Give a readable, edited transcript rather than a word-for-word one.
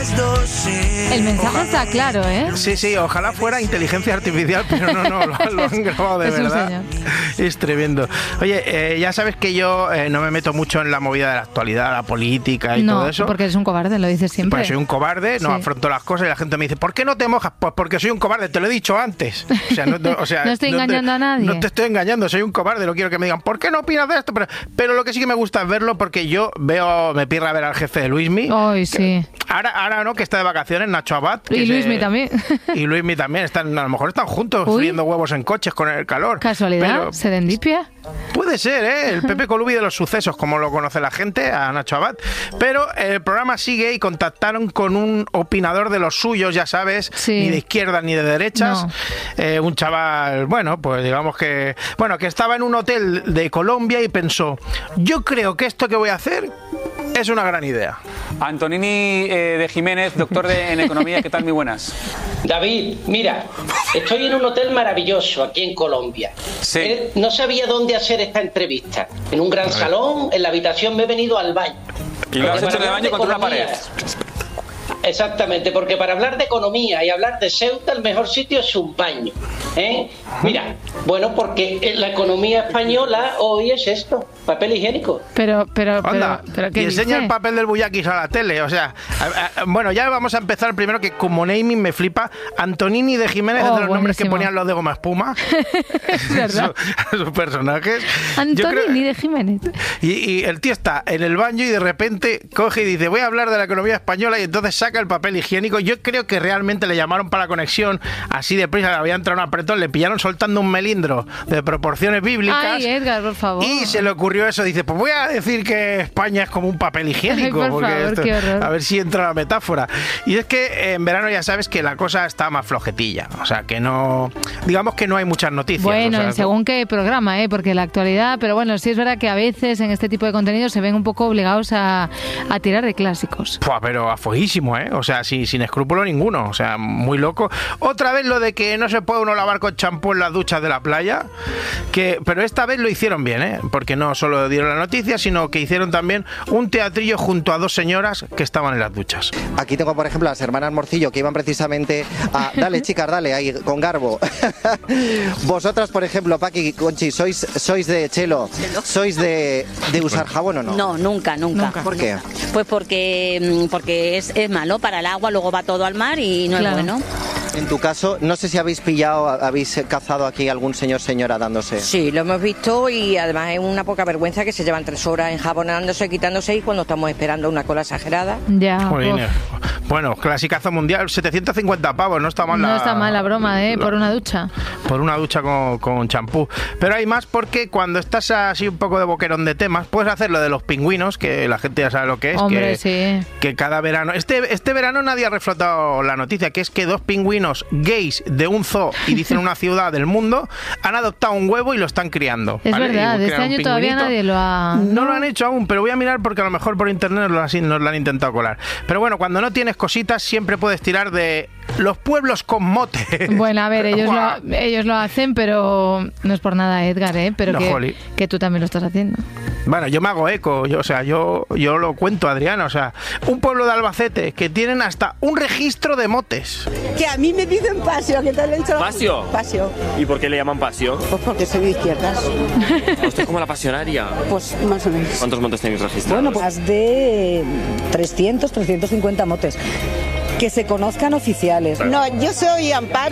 El mensaje está claro, ¿eh? Sí, ojalá fuera inteligencia artificial, pero no, lo han grabado de verdad. Es tremendo. Oye, ya sabes que yo no me meto mucho en la movida de la actualidad, la política y todo eso. No, porque eres un cobarde, lo dices siempre. Pues soy un cobarde, no afronto las cosas y la gente me dice, ¿por qué no te mojas? Pues porque soy un cobarde, te lo he dicho antes. O sea, no estoy engañando a nadie. No te estoy engañando, soy un cobarde, no quiero que me digan, ¿por qué no opinas de esto? Pero lo que sí que me gusta es verlo porque yo me pirra a ver al jefe de Luismi. Ay, sí. Ahora no, que está de vacaciones, Nacho Abad. Y Luismi también. Y Luismi también, a lo mejor están juntos friendo huevos en coches con el calor. ¿Casualidad? ¿Serendipia? Puede ser, ¿eh? El Pepe Colubi de los sucesos, como lo conoce la gente, a Nacho Abad. Pero el programa sigue y contactaron con un opinador de los suyos, ya sabes, ni de izquierdas ni de derechas. No. Un chaval, pues digamos que estaba en un hotel de Colombia y pensó, yo creo que esto que voy a hacer es una gran idea. Antonini de Jiménez, doctor en Economía, ¿qué tal? Muy buenas. David, mira, estoy en un hotel maravilloso aquí en Colombia. Sí. No sabía dónde hacer esta entrevista. En un gran salón, en la habitación me he venido al baño. Y lo has hecho en el baño contra una pared. Exactamente, porque para hablar de economía y hablar de Ceuta, el mejor sitio es un baño. Mira, porque la economía española hoy es esto, papel higiénico. Pero ¿qué dice? Enseña el papel del Buyakis a la tele, o sea, ya vamos a empezar primero, que como naming me flipa. Antonini de Jiménez es de los nombres que ponían los de Goma Espuma. Es verdad. Sus personajes. Antonini de Jiménez. Y el tío está en el baño y de repente coge y dice, voy a hablar de la economía española, y entonces saca el papel higiénico. Yo creo que realmente le llamaron para la conexión, así de prisa, le había entrado un apretón, le pillaron soltando un melindro de proporciones bíblicas. Ay, Edgar, por favor. Y se le ocurrió eso, dice, pues voy a decir que España es como un papel higiénico. Ay, por favor, qué horror. A ver si entra la metáfora. Y es que en verano ya sabes que la cosa está más flojetilla, o sea, que no, digamos que no hay muchas noticias. Bueno, o sea, según qué programa, porque la actualidad, pero bueno, sí es verdad que a veces en este tipo de contenidos se ven un poco obligados a tirar de clásicos. Pero a fueguísimo, o sea, sin escrúpulo ninguno, o sea, muy loco. Otra vez lo de que no se puede uno lavar con champú en las duchas de la playa, pero esta vez lo hicieron bien, porque no solo dieron la noticia, sino que hicieron también un teatrillo junto a dos señoras que estaban en las duchas. Aquí tengo, por ejemplo, las hermanas Morcillo, que iban precisamente a... Dale, chicas, dale, ahí, con garbo. Vosotras, por ejemplo, Paqui, Conchi, ¿sois de Chelo? ¿Sois de usar jabón o no? No, nunca. ¿Por qué? Pues porque es malo para el agua, luego va todo al mar y no es bueno. En tu caso, no sé si habéis cazado aquí algún señora dándose. Sí, lo hemos visto y además es una poca vergüenza que se llevan 3 horas enjabonándose, quitándose y cuando estamos esperando una cola exagerada. Ya. Bueno, clasicazo mundial, 750 pavos, no está mal No está mal la broma, por una ducha. Por una ducha con champú. Pero hay más, porque cuando estás así un poco de boquerón de temas, puedes hacer lo de los pingüinos, que la gente ya sabe lo que es. Hombre, sí. Que cada verano... Este verano nadie ha reflotado la noticia, que es que 2 pingüinos gays de un zoo, y dicen una ciudad del mundo, han adoptado un huevo y lo están criando. Es verdad, este año todavía nadie lo ha... No lo han hecho aún, pero voy a mirar porque a lo mejor por internet nos lo han intentado colar. Pero bueno, cuando no tienes cositas, siempre puedes tirar de los pueblos con mote. Bueno, a ver, ellos lo hacen, pero no es por nada, Edgar, pero que tú también lo estás haciendo. Bueno, yo me hago eco, yo lo cuento, Adriana, o sea, un pueblo de Albacete que tienen hasta un registro de motes. Que a mí me dicen pasio, ¿qué tal le he hecho? ¿Pasio? Pasio. ¿Y por qué le llaman pasio? Pues porque soy de izquierdas. ¿Usted es como la pasionaria? Pues más o menos. ¿Cuántos motes tenéis registrados? Bueno, pues de 350 motes. Que se conozcan oficiales. No, yo soy Amparo.